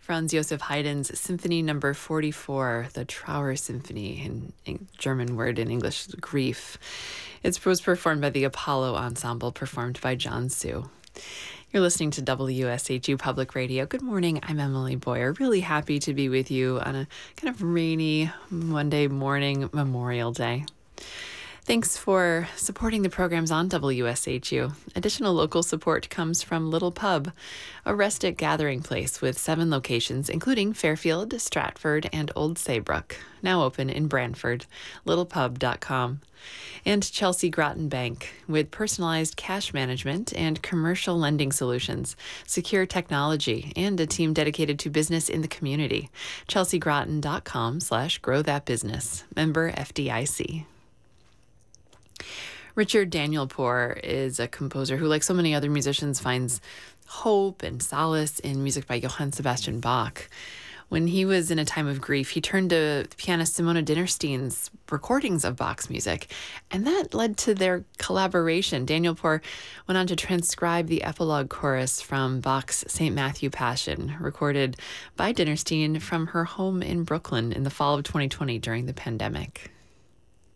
Franz Joseph Haydn's Symphony Number 44, the Trauer Symphony, in German word, in English, grief. It was performed by the Apollo Ensemble, performed by John Su. You're listening to WSHU Public Radio. Good morning, I'm Emily Boyer. Really happy to be with you on a kind of rainy Monday morning, Memorial Day. Thanks for supporting the programs on WSHU. Additional local support comes from Little Pub, a rustic gathering place with 7 locations, including Fairfield, Stratford, and Old Saybrook, now open in Brantford, littlepub.com. And Chelsea Groton Bank, with personalized cash management and commercial lending solutions, secure technology, and a team dedicated to business in the community. chelseagroton.com/growthatbusiness. Member FDIC. Richard Danielpour is a composer who, like so many other musicians, finds hope and solace in music by Johann Sebastian Bach. When he was in a time of grief, he turned to pianist Simona Dinnerstein's recordings of Bach's music, and that led to their collaboration. Danielpour went on to transcribe the epilogue chorus from Bach's St. Matthew Passion, recorded by Dinnerstein from her home in Brooklyn in the fall of 2020 during the pandemic.